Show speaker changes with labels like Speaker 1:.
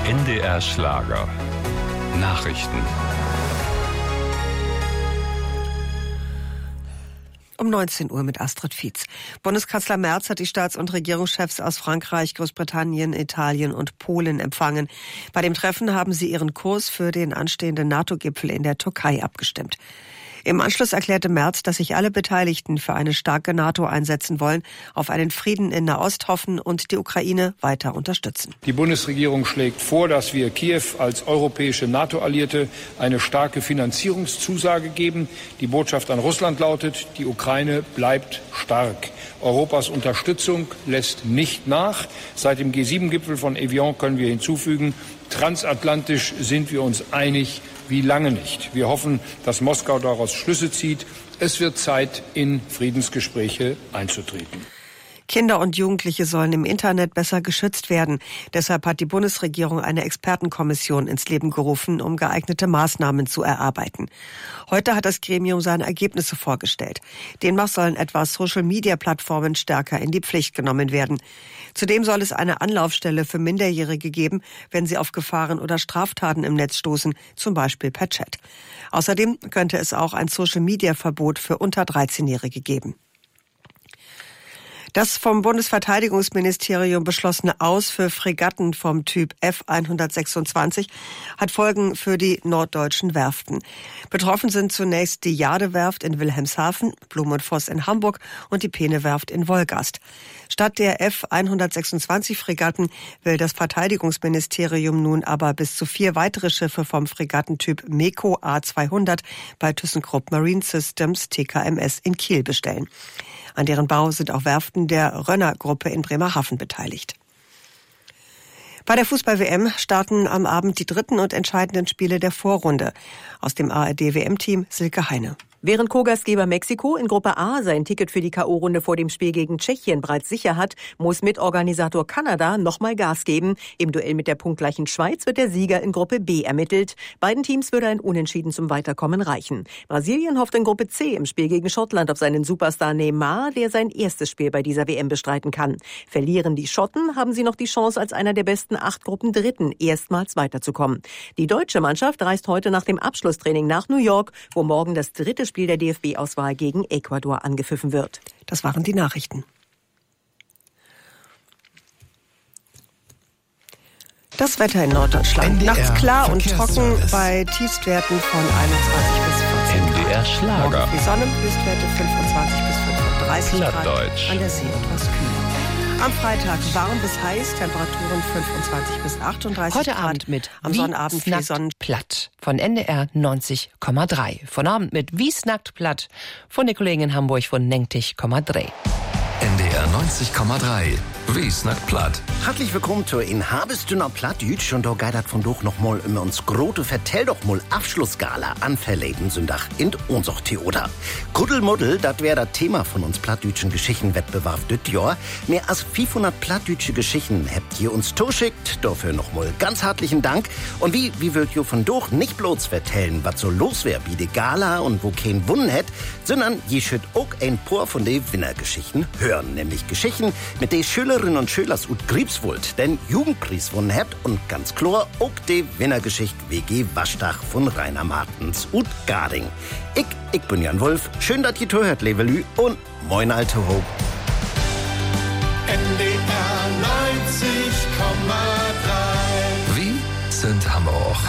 Speaker 1: NDR Schlager. Nachrichten.
Speaker 2: Um 19 Uhr mit Astrid Fietz. Bundeskanzler Merz hat die Staats- und Regierungschefs aus Frankreich, Großbritannien, Italien und Polen empfangen. Bei dem Treffen haben sie ihren Kurs für den anstehenden NATO-Gipfel in der Türkei abgestimmt. Im Anschluss erklärte Merz, dass sich alle Beteiligten für eine starke NATO einsetzen wollen, auf einen Frieden in Nahost hoffen und die Ukraine weiter unterstützen.
Speaker 3: Die Bundesregierung schlägt vor, dass wir Kiew als europäische NATO-Alliierte eine starke Finanzierungszusage geben. Die Botschaft an Russland lautet, die Ukraine bleibt stark. Europas Unterstützung lässt nicht nach. Seit dem G7-Gipfel von Evian können wir hinzufügen, transatlantisch sind wir uns einig wie lange nicht. Wir hoffen, dass Moskau daraus Schlüsse zieht. Es wird Zeit, in Friedensgespräche einzutreten.
Speaker 2: Kinder und Jugendliche sollen im Internet besser geschützt werden. Deshalb hat die Bundesregierung eine Expertenkommission ins Leben gerufen, um geeignete Maßnahmen zu erarbeiten. Heute hat das Gremium seine Ergebnisse vorgestellt. Demnach sollen etwa Social-Media-Plattformen stärker in die Pflicht genommen werden. Zudem soll es eine Anlaufstelle für Minderjährige geben, wenn sie auf Gefahren oder Straftaten im Netz stoßen, zum Beispiel per Chat. Außerdem könnte es auch ein Social-Media-Verbot für unter 13-Jährige geben. Das vom Bundesverteidigungsministerium beschlossene Aus für Fregatten vom Typ F-126 hat Folgen für die norddeutschen Werften. Betroffen sind zunächst die Jade-Werft in Wilhelmshaven, Blum und Voss in Hamburg und die Peene-Werft in Wolgast. Statt der F-126-Fregatten will das Verteidigungsministerium nun aber bis zu 4 weitere Schiffe vom Fregattentyp MEKO A200 bei ThyssenKrupp Marine Systems TKMS in Kiel bestellen. An deren Bau sind auch Werften der Rönner-Gruppe in Bremerhaven beteiligt. Bei der Fußball-WM starten am Abend die dritten und entscheidenden Spiele der Vorrunde. Aus dem ARD-WM-Team Silke Heine.
Speaker 4: Während Co-Gastgeber Mexiko in Gruppe A sein Ticket für die K.O.-Runde vor dem Spiel gegen Tschechien bereits sicher hat, muss Mitorganisator Kanada nochmal Gas geben. Im Duell mit der punktgleichen Schweiz wird der Sieger in Gruppe B ermittelt. Beiden Teams würde ein Unentschieden zum Weiterkommen reichen. Brasilien hofft in Gruppe C im Spiel gegen Schottland auf seinen Superstar Neymar, der sein erstes Spiel bei dieser WM bestreiten kann. Verlieren die Schotten, haben sie noch die Chance, als einer der besten 8 Gruppendritten erstmals weiterzukommen. Die deutsche Mannschaft reist heute nach dem Abschlusstraining nach New York, wo morgen das dritte Spiel der DFB-Auswahl gegen Ecuador angepfiffen wird.
Speaker 2: Das waren die Nachrichten. Das Wetter in Norddeutschland.
Speaker 1: NDR
Speaker 2: Nachts klar und trocken bei Tiefstwerten von 21 bis 14 Grad.
Speaker 1: NDR Schlager.
Speaker 2: Die Sonne, Höchstwerte 25 bis 35 Grad.
Speaker 1: Plattdeutsch.
Speaker 2: An der See etwas kühler. Am Freitag warm bis heiß, Temperaturen 25 bis 38
Speaker 5: Heute
Speaker 2: Grad.
Speaker 5: Abend mit
Speaker 2: Am Sonnabend viel Sonnen.
Speaker 5: Platt von NDR 90,3. Von Abend mit Wie's nackt platt von den Kollegen in Hamburg von 90,3.
Speaker 1: NDR 90,3. Wie's nackt platt.
Speaker 6: Herzlich willkommen zu in Habestünner Plattdütsch und da geht das von doch noch mal immer uns grote Vertell doch mal Abschlussgala an verleden Sündach in unser Theater. Kuddelmuddel, das wäre das Thema von uns plattdütschen Geschichtenwettbewerb dit Jahr. Mehr als 500 plattdütsche Geschichten habt ihr uns zuschickt. Dafür noch mal ganz herzlichen Dank. Und wie wollt ihr von doch nicht bloß vertellen, was so los wär wie die Gala und wo kein Wunnen hätt, sondern ihr schütt auch ein paar von den Winnergeschichten hören, nämlich Geschichten, mit den Schülerinnen und Schülers ut Griebswold den Jugendpreis gewonnen habt und ganz klar auch die Winnergeschichte WG Waschtag von Rainer Martens ut Garding. Ich bin Jan Wolf. Schön, dass ihr zuhört, Levelü, und moin alte Ho.
Speaker 7: NDR 90,3.
Speaker 1: Wie sind Hamburg?